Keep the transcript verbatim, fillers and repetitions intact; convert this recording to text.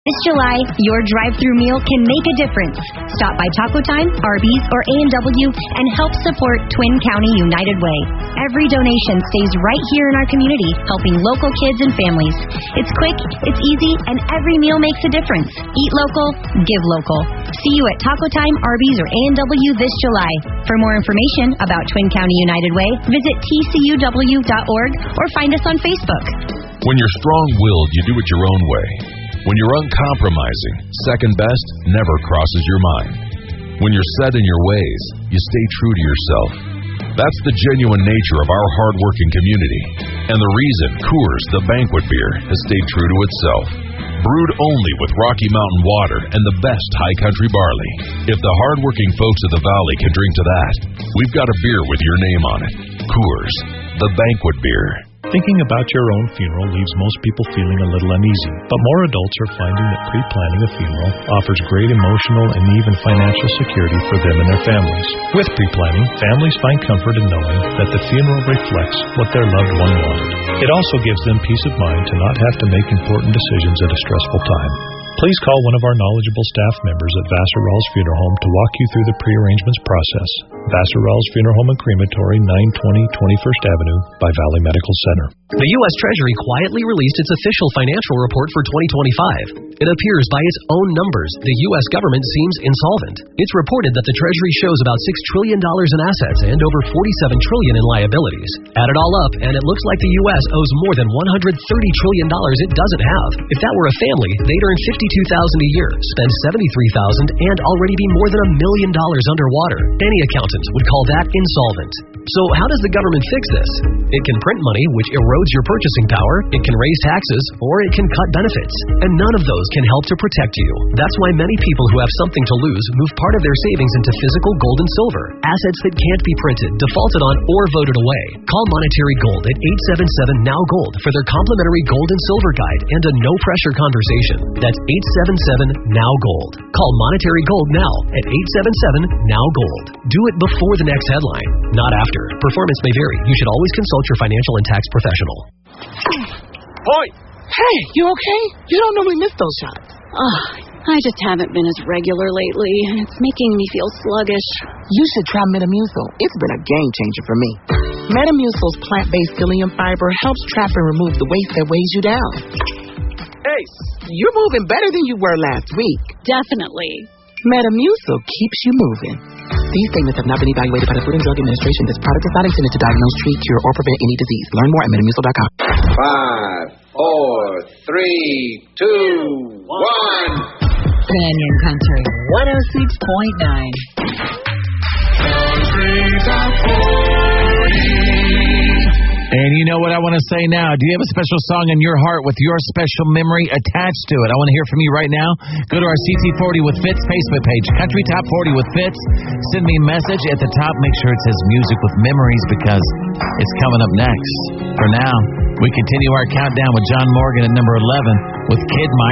This July, your drive-thru meal can make a difference. Stop by Taco Time, Arby's, or A and W and help support Twin County United Way. Every donation stays right here in our community, helping local kids and families. It's quick, it's easy, and every meal makes a difference. Eat local, give local. See you at Taco Time, Arby's, or A and W this July. For more information about Twin County United Way, visit T C U W dot org or find us on Facebook. When you're strong-willed, you do it your own way. When you're uncompromising, second best never crosses your mind. When you're set in your ways, you stay true to yourself. That's the genuine nature of our hard-working community, and the reason Coors, the banquet beer, has stayed true to itself. Brewed only with Rocky Mountain water and the best high country barley. If the hard-working folks of the Valley can drink to that, we've got a beer with your name on it. Coors, the banquet beer. Thinking about your own funeral leaves most people feeling a little uneasy, but more adults are finding that pre-planning a funeral offers great emotional and even financial security for them and their families. With pre-planning, families find comfort in knowing that the funeral reflects what their loved one wanted. It also gives them peace of mind to not have to make important decisions at a stressful time. Please call one of our knowledgeable staff members at Vassar Rawls Funeral Home to walk you through the pre-arrangements process. Vassar Rawls Funeral Home and Crematory, nine twenty twenty-first Avenue by Valley Medical Center. The U S Treasury quietly released its official financial report for twenty twenty-five. It appears by its own numbers, the U S government seems insolvent. It's reported that the Treasury shows about six trillion dollars in assets and over forty-seven trillion dollars in liabilities. Add it all up, and it looks like the U S owes more than one hundred thirty trillion dollars it doesn't have. If that were a family, they'd earn fifty-two thousand dollars a year, spend seventy-three thousand dollars, and already be more than a million dollars underwater. Any accountant would call that insolvent. So how does the government fix this? It can print money, which erodes your purchasing power, it can raise taxes, or it can cut benefits. And none of those can help to protect you. That's why many people who have something to lose move part of their savings into physical gold and silver, assets that can't be printed, defaulted on, or voted away. Call Monetary Gold at eight seven seven N O W Gold for their complimentary gold and silver guide and a no-pressure conversation. That's eight seven seven N O W Gold. Call Monetary Gold now at eight seven seven N O W Gold. Do it before the next headline, not after. Performance may vary. You should always consult your financial and tax professional. Boy! Hey, you okay? You don't normally miss those shots. Oh, I just haven't been as regular lately. It's making me feel sluggish. You should try Metamucil. It's been a game changer for me. Metamucil's plant-based psyllium fiber helps trap and remove the waste that weighs you down. Hey, you're moving better than you were last week. Definitely. Metamucil keeps you moving. These statements have not been evaluated by the Food and Drug Administration. This product is not intended to diagnose, treat, cure, or prevent any disease. Learn more at metamucil dot com. Five, four, three, two, one. Canyon Country one oh six point nine. Country's out forty. And you know what I want to say now? Do you have a special song in your heart with your special memory attached to it? I want to hear from you right now. Go to our C T forty with Fitz Facebook page, Country Top forty with Fitz. Send me a message at the top. Make sure it says Music with Memories because it's coming up next. For now, we continue our countdown with John Morgan at number eleven with Kid Mike.